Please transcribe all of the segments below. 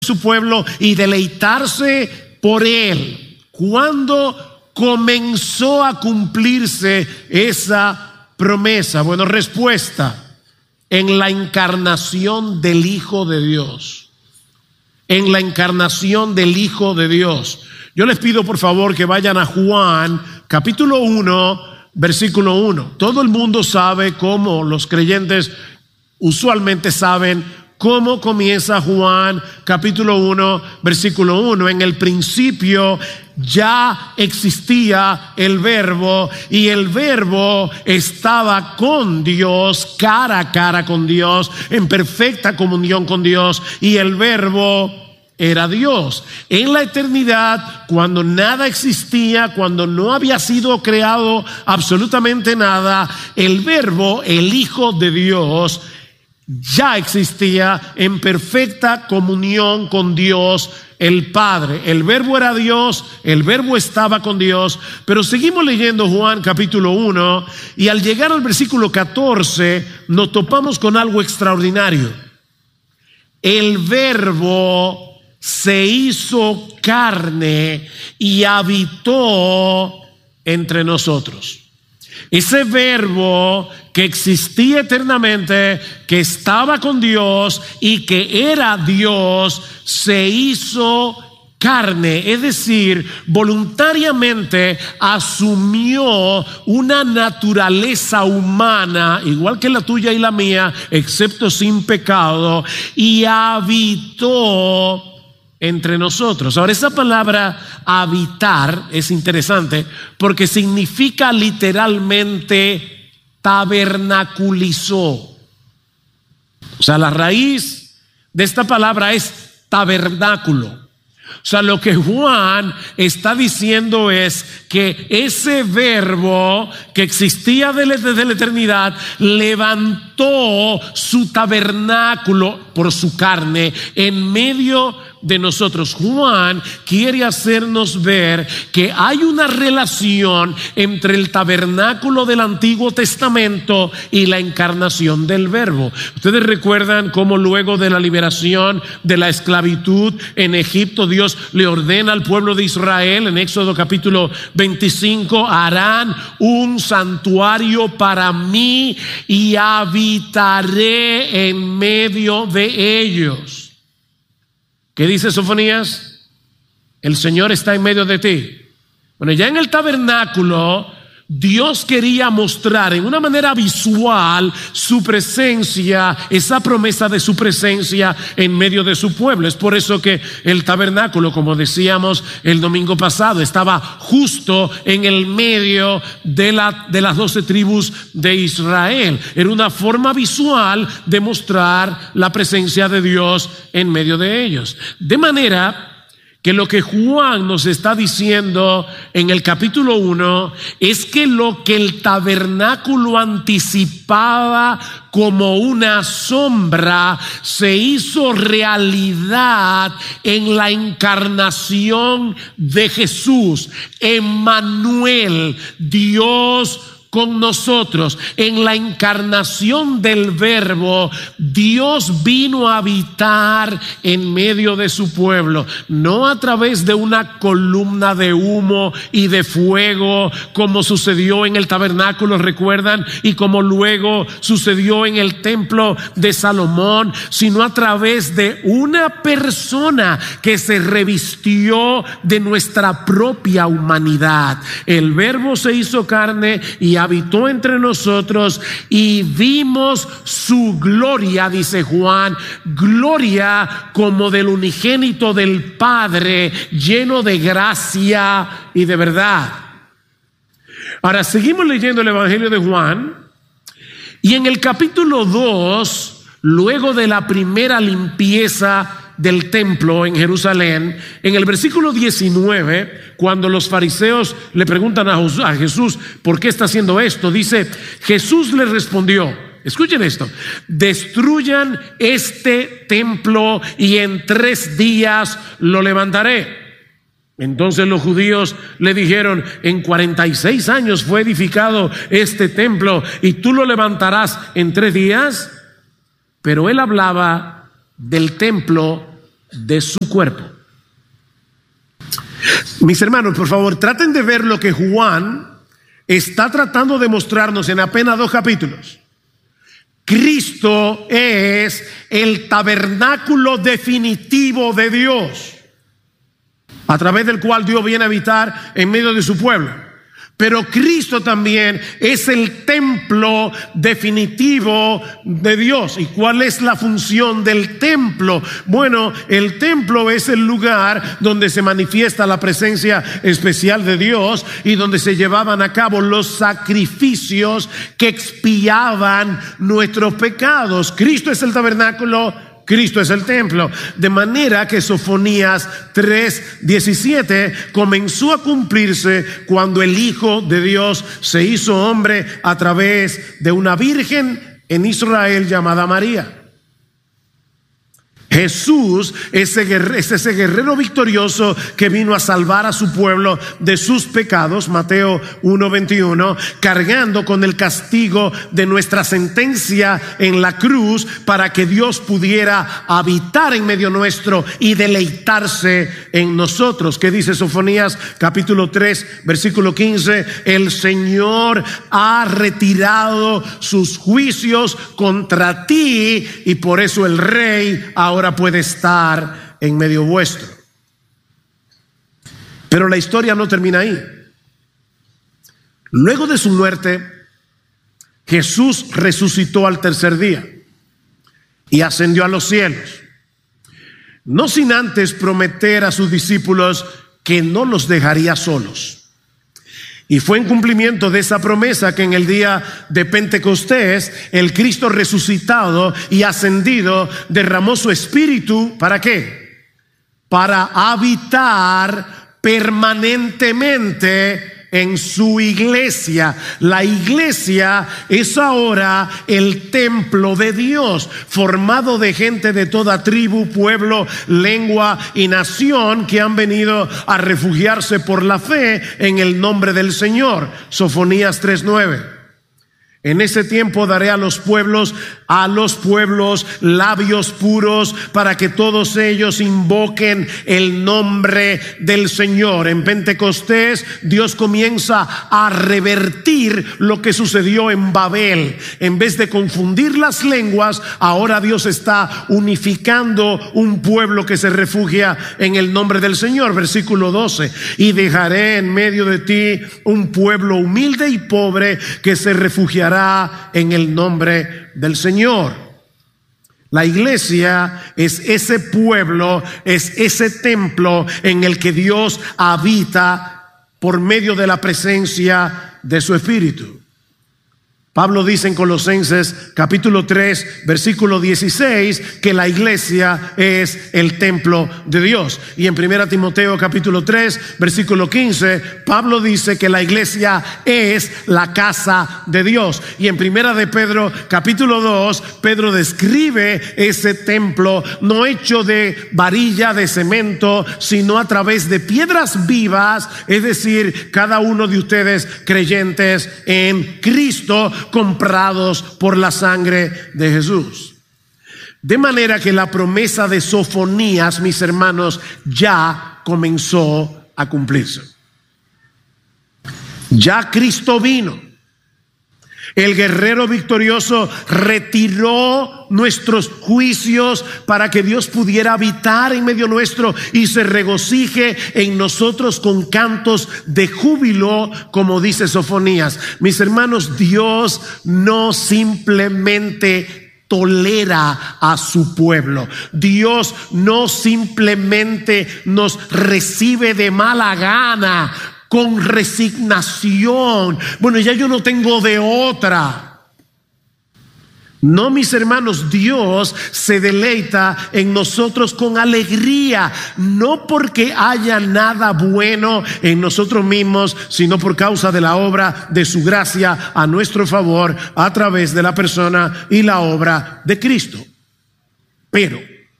su pueblo y deleitarse por él. ¿Cuándo comenzó a cumplirse esa promesa? Bueno, respuesta: en la encarnación del Hijo de Dios. En la encarnación del Hijo de Dios. Yo les pido por favor que vayan a Juan capítulo 1, versículo 1. Todo el mundo sabe cómo, los creyentes usualmente saben cómo comienza Juan capítulo 1, versículo 1. En el principio ya existía el Verbo, y el Verbo estaba con Dios, cara a cara con Dios, en perfecta comunión con Dios, y el Verbo era Dios. En la eternidad, cuando nada existía, cuando no había sido creado absolutamente nada, el Verbo, el Hijo de Dios, ya existía en perfecta comunión con Dios el Padre. El Verbo era Dios, el Verbo estaba con Dios. Pero seguimos leyendo Juan capítulo 1, y al llegar al versículo 14 nos topamos con algo extraordinario. El Verbo se hizo carne y habitó entre nosotros. Ese Verbo que existía eternamente, que estaba con Dios y que era Dios, se hizo carne, es decir, voluntariamente asumió una naturaleza humana, igual que la tuya y la mía, excepto sin pecado, y habitó entre nosotros. Ahora, esa palabra habitar es interesante porque significa literalmente tabernaculizó. O sea, la raíz de esta palabra es tabernáculo. O sea, lo que Juan está diciendo es que ese Verbo que existía desde la eternidad levantó su tabernáculo por su carne en medio de nosotros. Juan quiere hacernos ver que hay una relación entre el tabernáculo del Antiguo Testamento y la encarnación del Verbo. Ustedes recuerdan cómo luego de la liberación de la esclavitud en Egipto, Dios le ordena al pueblo de Israel en Éxodo capítulo 25: harán un santuario para mí y habitaré en medio de ellos. ¿Qué dice Sofonías? El Señor está en medio de ti. Bueno, ya en el tabernáculo, Dios quería mostrar en una manera visual su presencia, esa promesa de su presencia en medio de su pueblo. Es por eso que el tabernáculo, como decíamos el domingo pasado, estaba justo en el medio de las 12 tribus de Israel. Era una forma visual de mostrar la presencia de Dios en medio de ellos. De manera que lo que Juan nos está diciendo en el capítulo 1 es que lo que el tabernáculo anticipaba como una sombra se hizo realidad en la encarnación de Jesús. Emmanuel, Dios con nosotros. En la encarnación del Verbo, Dios vino a habitar en medio de su pueblo, no a través de una columna de humo y de fuego, como sucedió en el tabernáculo, recuerdan, y como luego sucedió en el templo de Salomón, sino a través de una persona que se revistió de nuestra propia humanidad. El Verbo se hizo carne y habitó entre nosotros, y vimos su gloria, dice Juan, gloria como del unigénito del Padre, lleno de gracia y de verdad. Ahora seguimos leyendo el Evangelio de Juan, y en el capítulo 2, luego de la primera limpieza del templo en Jerusalén, en el versículo 19, cuando los fariseos le preguntan a Jesús por qué está haciendo esto, dice: Jesús les respondió, escuchen esto: destruyan este templo y en 3 días lo levantaré. Entonces los judíos le dijeron: en 46 años fue edificado este templo y tú lo levantarás en 3 días. Pero él hablaba del templo de su cuerpo. Mis hermanos, por favor, traten de ver lo que Juan está tratando de mostrarnos en apenas 2 capítulos. Cristo es el tabernáculo definitivo de Dios, a través del cual Dios viene a habitar en medio de su pueblo. Pero Cristo también es el templo definitivo de Dios. ¿Y cuál es la función del templo? Bueno, el templo es el lugar donde se manifiesta la presencia especial de Dios y donde se llevaban a cabo los sacrificios que expiaban nuestros pecados. Cristo es el tabernáculo, Cristo es el templo, de manera que Sofonías 3:17 comenzó a cumplirse cuando el Hijo de Dios se hizo hombre a través de una virgen en Israel llamada María. Jesús es ese guerrero victorioso que vino a salvar a su pueblo de sus pecados, Mateo 1:21, cargando con el castigo de nuestra sentencia en la cruz para que Dios pudiera habitar en medio nuestro y deleitarse en nosotros. ¿Qué dice Sofonías capítulo 3, versículo 15? El Señor ha retirado sus juicios contra ti y por eso el Rey ahora puede estar en medio vuestro. Pero la historia no termina ahí. Luego de su muerte, Jesús resucitó al tercer día y ascendió a los cielos, no sin antes prometer a sus discípulos que no los dejaría solos. Y fue en cumplimiento de esa promesa que en el día de Pentecostés el Cristo resucitado y ascendido derramó su espíritu. ¿Para qué? Para habitar permanentemente en su iglesia. La iglesia es ahora el templo de Dios, formado de gente de toda tribu, pueblo, lengua y nación que han venido a refugiarse por la fe en el nombre del Señor. Sofonías 3:9. En ese tiempo daré a los pueblos labios puros para que todos ellos invoquen el nombre del Señor. En Pentecostés Dios comienza a revertir lo que sucedió en Babel. En vez de confundir las lenguas, ahora Dios está unificando un pueblo que se refugia en el nombre del Señor. Versículo 12. Y dejaré en medio de ti un pueblo humilde y pobre que se refugiará en el nombre del Señor. La iglesia es ese pueblo, es ese templo en el que Dios habita por medio de la presencia de su Espíritu. Pablo dice en Colosenses capítulo 3 versículo 16 que la iglesia es el templo de Dios. Y en 1 Timoteo capítulo 3 versículo 15 Pablo dice que la iglesia es la casa de Dios. Y en 1 de Pedro capítulo 2 Pedro describe ese templo no hecho de varilla de cemento, sino a través de piedras vivas, es decir, cada uno de ustedes creyentes en Cristo, comprados por la sangre de Jesús. De manera que la promesa de Sofonías, mis hermanos, ya comenzó a cumplirse. Ya Cristo vino. El guerrero victorioso retiró nuestros juicios para que Dios pudiera habitar en medio nuestro y se regocije en nosotros con cantos de júbilo, como dice Sofonías. Mis hermanos, Dios no simplemente tolera a su pueblo. Dios no simplemente nos recibe de mala gana, con resignación. Bueno, ya yo no tengo de otra. No, mis hermanos, Dios se deleita en nosotros con alegría, no porque haya nada bueno en nosotros mismos, sino por causa de la obra de su gracia a nuestro favor a través de la persona y la obra de Cristo. Pero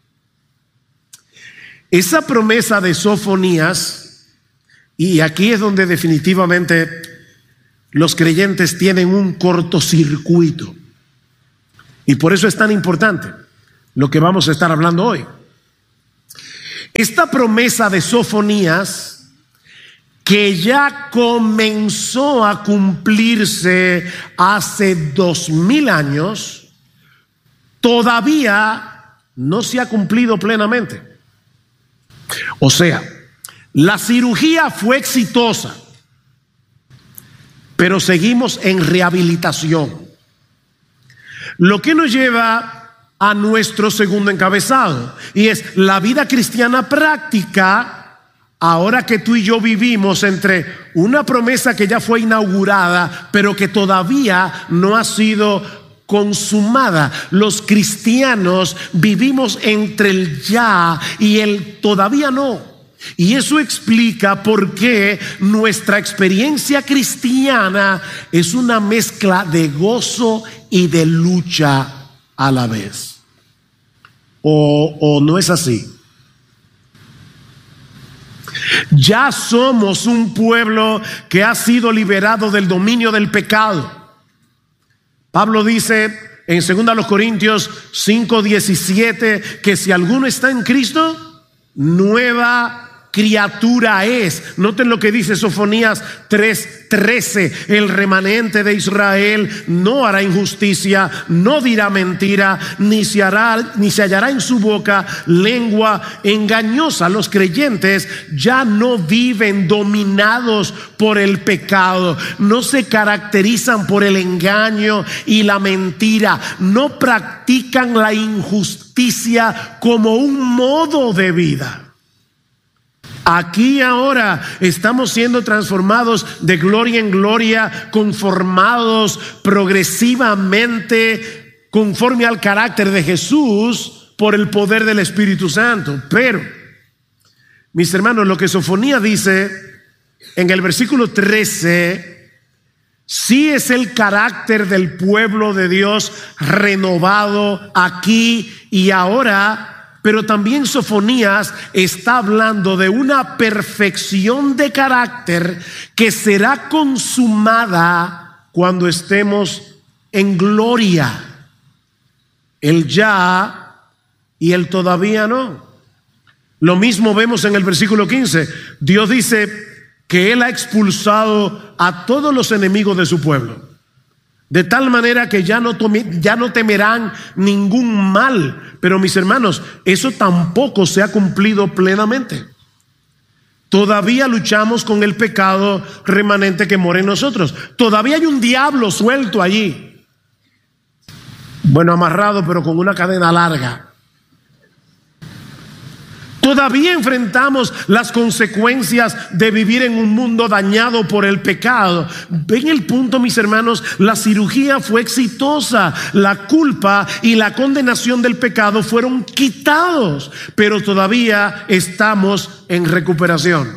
esa promesa de Sofonías, y aquí es donde definitivamente los creyentes tienen un cortocircuito. Y por eso es tan importante lo que vamos a estar hablando hoy. esta promesa de Sofonías, que ya comenzó a cumplirse hace 2000 años, todavía no se ha cumplido plenamente. O sea, la cirugía fue exitosa, pero seguimos en rehabilitación. Lo que nos lleva a nuestro segundo encabezado, y es la vida cristiana práctica, ahora que tú y yo vivimos entre una promesa que ya fue inaugurada, pero que todavía no ha sido consumada. Los cristianos vivimos entre el ya y el todavía no. Y eso explica por qué nuestra experiencia cristiana es una mezcla de gozo y de lucha a la vez. ¿O no es así? Ya somos un pueblo que ha sido liberado del dominio del pecado. Pablo dice en 2 Corintios 5:17 que si alguno está en Cristo, nueva criatura es. Noten lo que dice Sofonías 3:13. El remanente de Israel no hará injusticia, no dirá mentira, ni se hallará en su boca lengua engañosa. Los creyentes ya no viven dominados por el pecado, no se caracterizan por el engaño y la mentira, no practican la injusticia como un modo de vida. Aquí ahora estamos siendo transformados de gloria en gloria, conformados progresivamente conforme al carácter de Jesús por el poder del Espíritu Santo. Pero, mis hermanos, lo que Sofonías dice en el versículo 13, sí es el carácter del pueblo de Dios renovado aquí y ahora. Pero también Sofonías está hablando de una perfección de carácter que será consumada cuando estemos en gloria. El ya y el todavía no. Lo mismo vemos en el versículo 15. Dios dice que Él ha expulsado a todos los enemigos de su pueblo, de tal manera que ya no temerán ningún mal. Pero mis hermanos, eso tampoco se ha cumplido plenamente. Todavía luchamos con el pecado remanente que mora en nosotros. Todavía hay un diablo suelto allí. Bueno, amarrado, pero con una cadena larga. Todavía enfrentamos las consecuencias de vivir en un mundo dañado por el pecado. ¿Ven el punto, mis hermanos? La cirugía fue exitosa. La culpa y la condenación del pecado fueron quitados, pero todavía estamos en recuperación.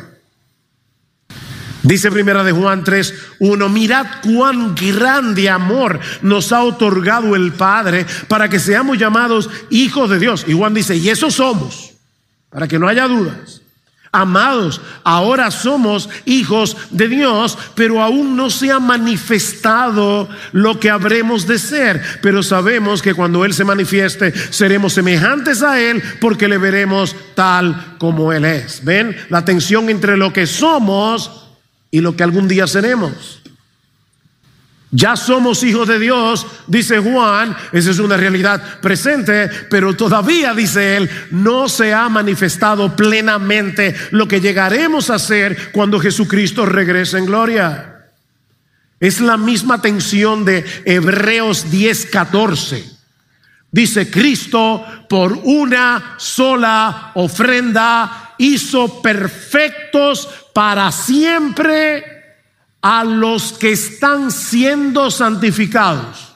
Dice Primera de Juan 3:1, mirad cuán grande amor nos ha otorgado el Padre para que seamos llamados hijos de Dios. Y Juan dice, y eso somos. Para que no haya dudas. Amados, ahora somos hijos de Dios, pero aún no se ha manifestado lo que habremos de ser. Pero sabemos que cuando Él se manifieste, seremos semejantes a Él, porque le veremos tal como Él es. ¿Ven? La tensión entre lo que somos y lo que algún día seremos. Ya somos hijos de Dios, dice Juan, esa es una realidad presente, pero todavía, dice él, no se ha manifestado plenamente lo que llegaremos a ser cuando Jesucristo regrese en gloria. Es la misma tensión de Hebreos 10:14. Dice, Cristo por una sola ofrenda hizo perfectos para siempre a los que están siendo santificados.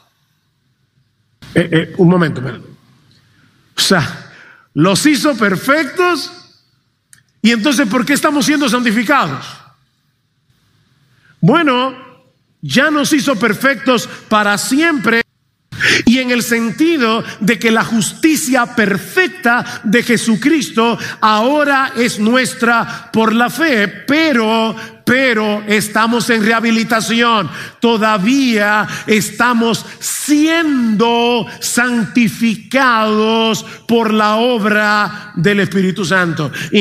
Un momento, perdón. O sea, los hizo perfectos. Y entonces, ¿por qué estamos siendo santificados? Bueno, ya nos hizo perfectos para siempre. Y en el sentido de que la justicia perfecta de Jesucristo ahora es nuestra por la fe, pero estamos en rehabilitación. Todavía estamos siendo santificados por la obra del Espíritu Santo.